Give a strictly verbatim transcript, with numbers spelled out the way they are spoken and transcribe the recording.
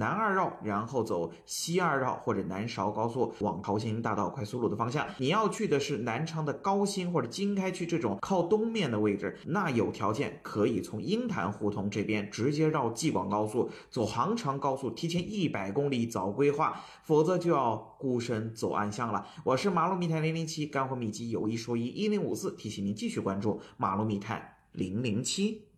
南二绕，然后走西二绕或者南韶高速往朝兴大道快速路的方向。你要去的是南昌的高新或者经开区这种靠东面的位置，那有条件可以从鹰潭胡同这边直接绕济广高速走杭长高速，提前一百公里早规划，否则就要孤身走暗巷了。我是马路密探零零七，干货秘籍有一说一一零五四，提醒您继续关注马路密探零零七。